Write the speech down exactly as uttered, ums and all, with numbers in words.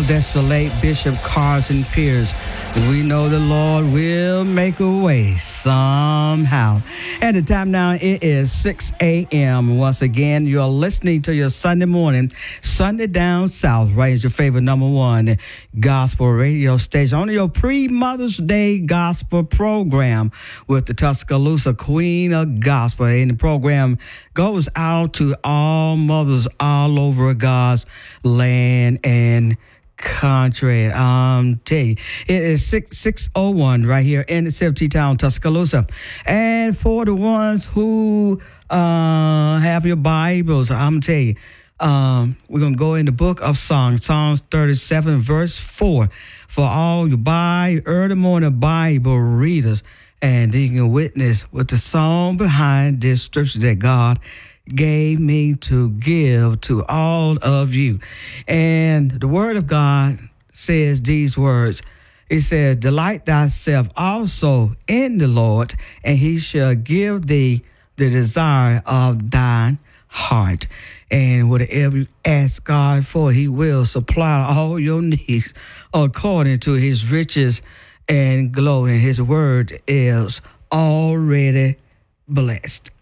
That's the late Bishop Carson Pierce. We know the Lord will make a way somehow. At the time now, it is six a.m. Once again, you're listening to your Sunday morning, Sunday Down South, right? Is your favorite number one gospel radio station on your pre-Mother's Day gospel program with the Tuscaloosa Queen of Gospel. And the program goes out to all mothers all over God's land and country. Um, tell you, it is six six oh one right here in the City Town, Tuscaloosa. And for the ones who uh have your Bibles, I'm tell you, um, we're gonna go in the book of Songs, Psalms thirty-seven, verse four, for all your by early morning Bible readers, and you can witness with the song behind this scripture that God gave me to give to all of you. And the word of God says these words. It says, delight thyself also in the Lord, and he shall give thee the desire of thine heart. And whatever you ask God for, he will supply all your needs according to his riches and glory. And his word is already blessed.